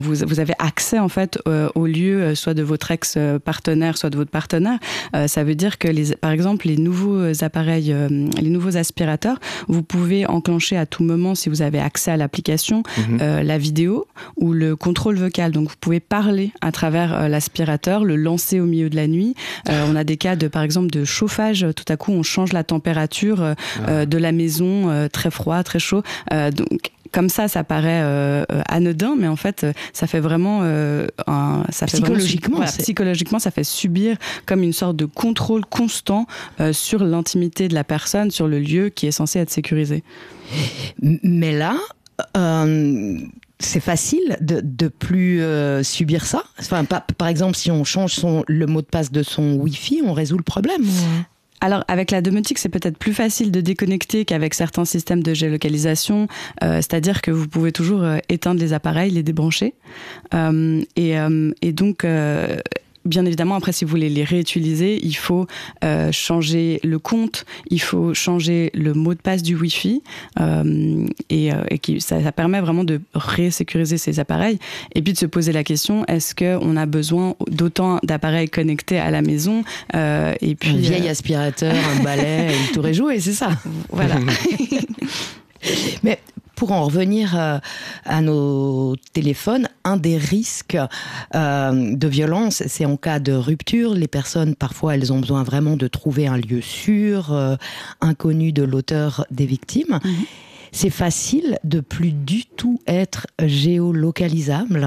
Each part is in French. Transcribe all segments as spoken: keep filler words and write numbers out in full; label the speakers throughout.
Speaker 1: Vous, vous avez accès en fait euh, au lieu euh, soit de votre ex-partenaire, soit de votre partenaire. Euh, ça veut dire que les, par exemple les nouveaux appareils, euh, les nouveaux aspirateurs, vous pouvez enclencher à tout moment si vous avez accès à l'application mmh. euh, la vidéo ou le contrôle vocal. Donc vous pouvez parler à travers euh, l'aspirateur, le lancer au milieu de la nuit. Euh, on a des cas de par exemple de chauffage. Tout à coup on change la température euh, ah. de la maison, euh, très froid, très chaud. Euh, donc Comme ça, ça paraît euh, anodin, mais en fait, ça fait vraiment... Euh, un, ça fait
Speaker 2: psychologiquement,
Speaker 1: vraiment, voilà, psychologiquement, ça fait subir comme une sorte de contrôle constant euh, sur l'intimité de la personne, sur le lieu qui est censé être sécurisé.
Speaker 2: Mais là... Euh... C'est facile de de plus euh, subir ça. Enfin, par, par exemple, si on change son, le mot de passe de son Wi-Fi, on résout le problème. Ouais.
Speaker 1: Alors, avec la domotique, c'est peut-être plus facile de déconnecter qu'avec certains systèmes de géolocalisation. Euh, c'est-à-dire que vous pouvez toujours euh, éteindre les appareils, les débrancher. Euh, et, euh, et donc... Euh, Bien évidemment, après, si vous voulez les réutiliser, il faut euh, changer le compte, il faut changer le mot de passe du Wi-Fi, euh, et, euh, et qui, ça, ça permet vraiment de résécuriser ces appareils, et puis de se poser la question, est-ce qu'on a besoin d'autant d'appareils connectés à la maison euh, et puis,
Speaker 2: un vieil
Speaker 1: euh...
Speaker 2: aspirateur, un balai, une tour et jouet, c'est ça.
Speaker 1: Voilà.
Speaker 2: Mais pour en revenir euh, à nos téléphones, un des risques euh, de violence, c'est en cas de rupture. Les personnes, parfois, elles ont besoin vraiment de trouver un lieu sûr, euh, inconnu de l'auteur des victimes. Mmh. C'est facile de plus du tout être géolocalisable.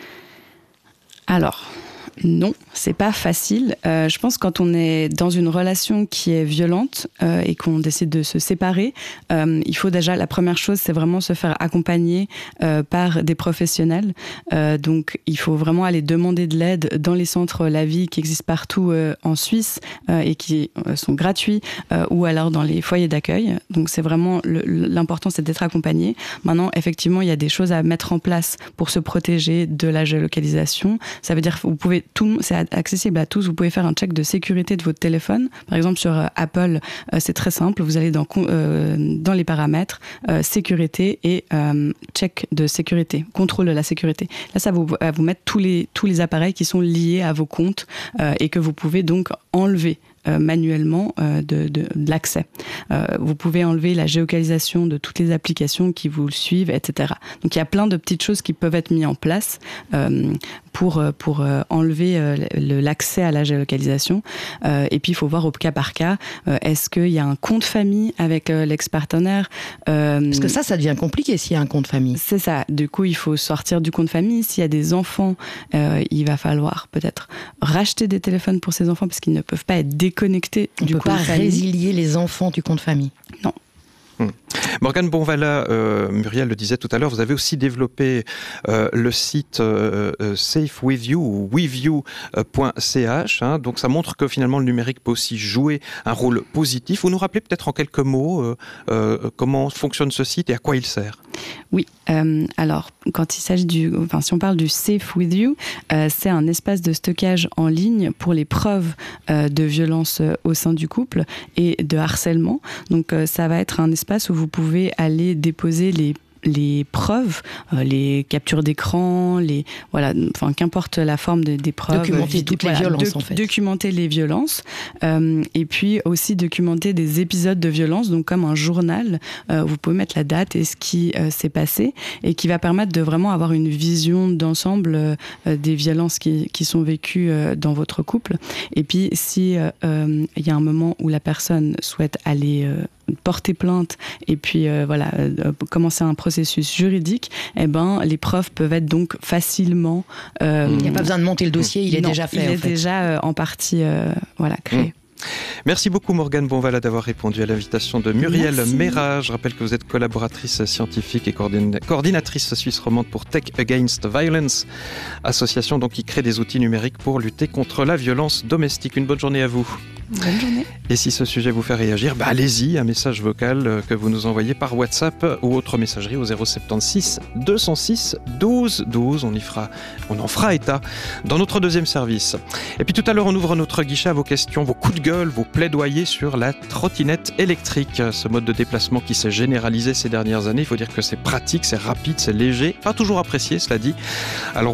Speaker 1: Alors... Non, c'est pas facile. Euh, je pense que quand on est dans une relation qui est violente euh, et qu'on décide de se séparer, euh, il faut déjà, la première chose, c'est vraiment se faire accompagner euh, par des professionnels. Euh, donc, il faut vraiment aller demander de l'aide dans les centres La Vie qui existent partout euh, en Suisse euh, et qui euh, sont gratuits, euh, ou alors dans les foyers d'accueil. Donc, c'est vraiment le, l'important, c'est d'être accompagné. Maintenant, effectivement, il y a des choses à mettre en place pour se protéger de la géolocalisation. Ça veut dire que vous pouvez Tout, c'est accessible à tous. Vous pouvez faire un check de sécurité de votre téléphone. Par exemple, sur euh, Apple, euh, c'est très simple. Vous allez dans, euh, dans les paramètres, euh, sécurité et euh, check de sécurité, contrôle de la sécurité. Là, ça va vous, va vous mettre tous les, tous les appareils qui sont liés à vos comptes euh, et que vous pouvez donc enlever. Euh, manuellement euh, de, de, de l'accès. Euh, vous pouvez enlever la géolocalisation de toutes les applications qui vous suivent, et cetera. Donc il y a plein de petites choses qui peuvent être mises en place euh, pour, pour euh, enlever euh, le, l'accès à la géolocalisation. Euh, et puis il faut voir au cas par cas, euh, est-ce qu'il y a un compte famille avec euh, l'ex-partenaire euh,
Speaker 2: Parce que ça, ça devient compliqué s'il y a un compte famille.
Speaker 1: C'est ça. Du coup, il faut sortir du compte famille. S'il y a des enfants, euh, il va falloir peut-être racheter des téléphones pour ces enfants parce qu'ils ne peuvent pas être déconnectés. Connecté
Speaker 2: On
Speaker 1: du
Speaker 2: peut
Speaker 1: compte
Speaker 2: pas
Speaker 1: famille.
Speaker 2: Résilier les enfants du compte famille.
Speaker 1: Non.
Speaker 3: Hum. Morgane Bonvala, euh, Muriel le disait tout à l'heure, vous avez aussi développé euh, le site euh, euh, Safe With You ou with you point c h. Hein, donc ça montre que finalement le numérique peut aussi jouer un rôle positif. Vous nous rappelez peut-être en quelques mots euh, euh, comment fonctionne ce site et à quoi il sert ?
Speaker 1: Oui, euh, alors quand il s'agit du, enfin si on parle du Safe With You, euh, c'est un espace de stockage en ligne pour les preuves euh, de violence euh, au sein du couple et de harcèlement. Donc euh, ça va être un espace où vous pouvez aller déposer les les preuves, euh, les captures d'écran, les voilà, enfin qu'importe la forme de, des preuves,
Speaker 2: documenter toutes les voilà, violences doc, en fait.
Speaker 1: Documenter les violences, euh, et puis aussi documenter des épisodes de violence, donc comme un journal. Euh, vous pouvez mettre la date et ce qui euh, s'est passé, et qui va permettre de vraiment avoir une vision d'ensemble euh, des violences qui qui sont vécues euh, dans votre couple. Et puis si il euh, y a un moment où la personne souhaite aller euh, porter plainte et puis euh, voilà euh, commencer un processus juridique, eh ben les preuves peuvent être donc facilement. Euh,
Speaker 2: il n'y a pas besoin de monter le dossier, il est
Speaker 1: non,
Speaker 2: déjà fait.
Speaker 1: Il
Speaker 2: en
Speaker 1: est
Speaker 2: fait.
Speaker 1: déjà euh, en partie euh, voilà créé. Mmh.
Speaker 3: Merci beaucoup Morgane Bonvala d'avoir répondu à l'invitation de Muriel
Speaker 1: Merci.
Speaker 3: Mérat. Je rappelle que vous êtes collaboratrice scientifique et coordina- coordinatrice suisse romande pour Tech Against Violence, association donc qui crée des outils numériques pour lutter contre la violence domestique. Une bonne journée à vous.
Speaker 1: Bonne journée.
Speaker 3: Et si ce sujet vous fait réagir, bah allez-y, un message vocal que vous nous envoyez par WhatsApp ou autre messagerie au zéro sept six deux zéro six douze douze. On y fera, on en fera état dans notre deuxième service. Et puis tout à l'heure, on ouvre notre guichet à vos questions, vos coups de gueule Bagnoles, vos plaidoyers sur la trottinette électrique, ce mode de déplacement qui s'est généralisé ces dernières années. Il faut dire que c'est pratique, c'est rapide, c'est léger, pas toujours apprécié, cela dit. Alors